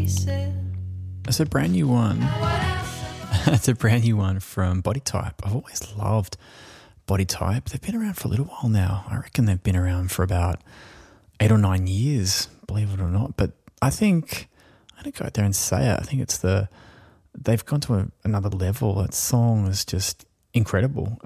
It's a brand new one. It's a brand new one from Body Type. I've always loved Body Type. They've been around for a little while now. I reckon they've been around for about 8 or 9 years, believe it or not. But I think, I'm going to go out there and say it, I think it's they've gone to another level. That song is just incredible.